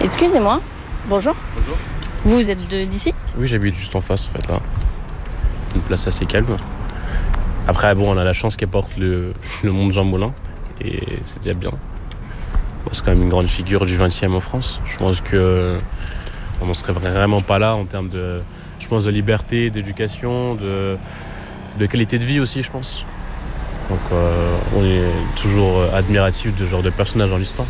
Excusez-moi, bonjour. Bonjour. Vous êtes d'ici ? Oui, j'habite juste en face, en fait, là. Une place assez calme. Après, bon, on a la chance qu'elle porte le nom de Jean Moulin, et c'est déjà bien. Bon, c'est quand même une grande figure du XXe en France. Je pense que on n'en serait vraiment pas là en termes de, je pense, de liberté, d'éducation, de qualité de vie aussi, je pense. Donc, on est toujours admiratif de ce genre de personnage dans l'histoire.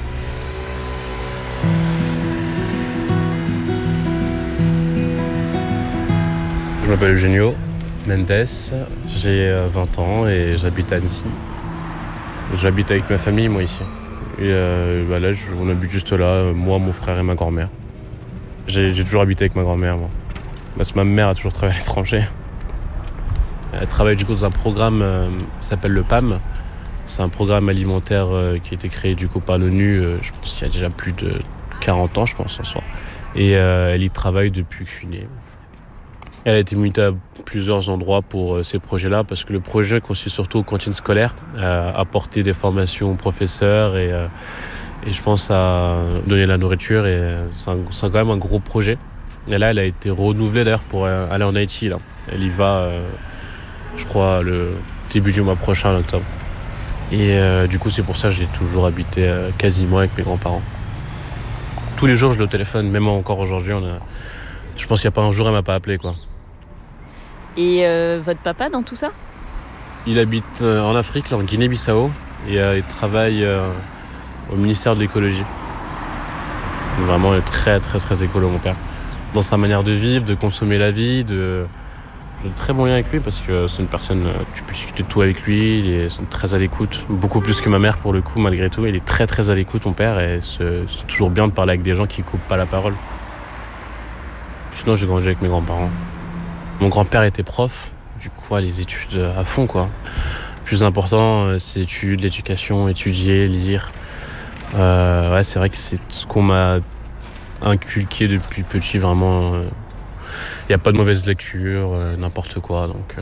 Je m'appelle Eugenio Mendes, j'ai 20 ans et j'habite à Annecy. J'habite avec ma famille, moi, ici. Et là, on habite juste là, moi, mon frère et ma grand-mère. J'ai toujours habité avec ma grand-mère, moi. Parce que ma mère a toujours travaillé à l'étranger. Elle travaille du coup dans un programme qui s'appelle le PAM. C'est un programme alimentaire qui a été créé du coup par l'ONU, je pense qu'il y a déjà plus de 40 ans, je pense, en soi. Et elle y travaille depuis que je suis né. Elle a été mutée à plusieurs endroits pour ces projets-là, parce que le projet consiste surtout aux cantines scolaires, à apporter des formations aux professeurs et je pense à donner la nourriture. Et c'est quand même un gros projet. Et là, elle a été renouvelée d'ailleurs pour aller en Haïti. Là. Elle y va, je crois, le début du mois prochain, en octobre. Et du coup, c'est pour ça que j'ai toujours habité quasiment avec mes grands-parents. Tous les jours, je l'ai au téléphone, même encore aujourd'hui. Je pense qu'il n'y a pas un jour, elle m'a pas appelé, quoi. Et votre papa dans tout ça ? Il habite en Afrique, là, en Guinée-Bissau, et il travaille au ministère de l'écologie. Vraiment, il est très, très, très écolo, mon père. Dans sa manière de vivre, de consommer la vie, j'ai de très bons liens avec lui parce que c'est une personne, tu peux discuter de tout avec lui, il est très à l'écoute, beaucoup plus que ma mère pour le coup, malgré tout. Il est très, très à l'écoute, mon père, et c'est toujours bien de parler avec des gens qui ne coupent pas la parole. Sinon, j'ai grandi avec mes grands-parents. Mon grand-père était prof, du coup, les études à fond, quoi. Le plus important, c'est études, l'éducation, étudier, lire. Ouais, c'est vrai que c'est ce qu'on m'a inculqué depuis petit, vraiment. Il n'y a pas de mauvaise lecture, n'importe quoi. Donc,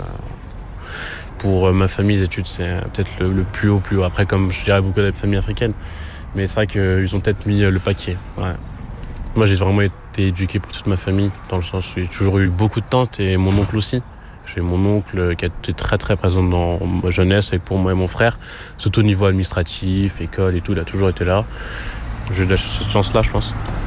pour ma famille, les études, c'est peut-être le plus haut, plus haut. Après, comme je dirais beaucoup de familles africaines, mais c'est vrai qu'ils ont peut-être mis le paquet. Ouais. Moi, j'ai vraiment été éduqué pour toute ma famille, dans le sens où j'ai toujours eu beaucoup de tantes et mon oncle aussi. J'ai mon oncle qui a été très très présent dans ma jeunesse avec pour moi et mon frère, surtout au niveau administratif, école et tout, il a toujours été là. J'ai eu cette chance-là, je pense.